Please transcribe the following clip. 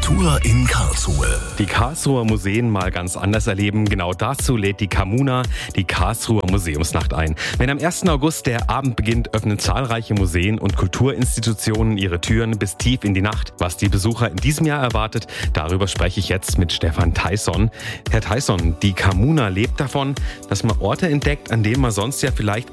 Kultur in Karlsruhe. Die Karlsruher Museen mal ganz anders erleben. Genau dazu lädt die Kamuna, die Karlsruher Museumsnacht ein. Wenn am 1. August der Abend beginnt, öffnen zahlreiche Museen und Kulturinstitutionen ihre Türen bis tief in die Nacht. Was die Besucher in diesem Jahr erwartet, darüber spreche ich jetzt mit Stefan Theisson. Herr Theisson, die Kamuna lebt davon, dass man Orte entdeckt, an denen man sonst ja vielleicht